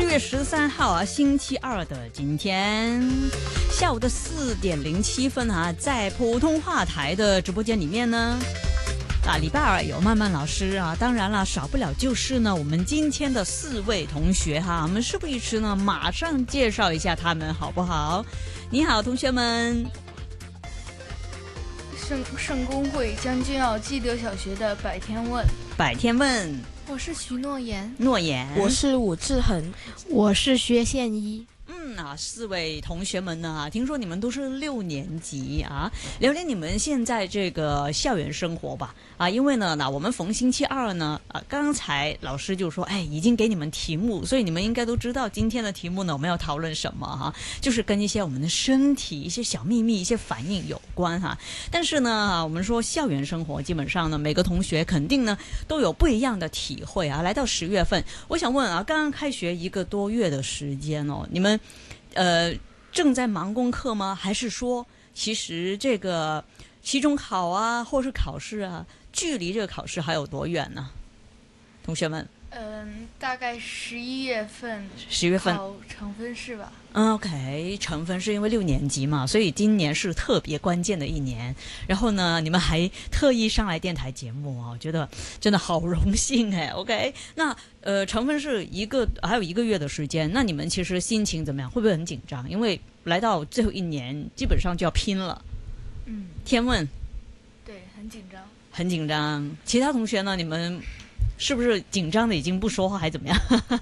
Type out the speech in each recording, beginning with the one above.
月13号啊，星期二的今天下午的4点07分啊，在普通话台的直播间里面呢，礼拜二有曼曼老师啊，当然了，少不了就是呢我们今天的4位同学哈，我们事不宜迟呢，马上介绍一下他们好不好？你好，同学们。 圣公会将军澳基德小学的百天问。 百天问， 我是徐诺言。 诺言， 我是武志恒， 我是薛宪一。 4位同学们呢，听说你们都是6年级啊，聊聊你们现在这个校园生活吧。因为呢，我们逢星期二呢，刚才老师就说，已经给你们题目，所以你们应该都知道今天的题目呢，我们要讨论什么哈，就是跟一些我们的身体、一些小秘密、一些反应有关哈。但是呢，我们说校园生活，基本上呢，每个同学肯定呢都有不一样的体会啊。来到10月份，我想问啊，刚刚开学1个多月的时间哦，你们正在忙功课吗？还是说其实这个期中考啊，或是考试啊，距离这个考试还有多远呢？同学们， 大概11月份。 10月份考成分试吧。 OK， 成分是因为6年级嘛，所以今年是特别关键的一年。然后呢，你们还特意上来电台节目啊，我觉得真的好荣幸哎。OK， 那成分是还有1个月的时间，那你们其实心情怎么样？会不会很紧张？因为来到最后1年，基本上就要拼了。天问， 对，很紧张。 很紧张。其他同学呢？你们是不是紧张的已经不说话，还怎么样？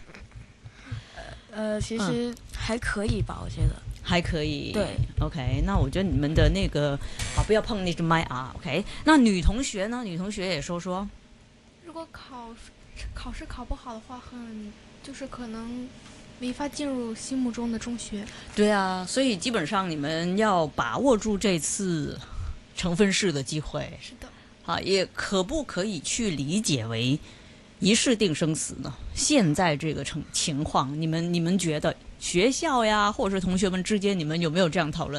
其实还可以吧，我觉得还可以。 对 ，OK， 那我觉得你们的那个不要碰那只麦啊 ，OK。那女同学呢？女同学也说说。 如果考试考不好的话，就是可能没法进入心目中的中学。 对啊，所以基本上你们要把握住这次成分试的机会。 是的。 也可不可以去理解为一试定生死呢？现在这个情况，你们觉得学校呀，或者是同学们之间，你们有没有这样讨论？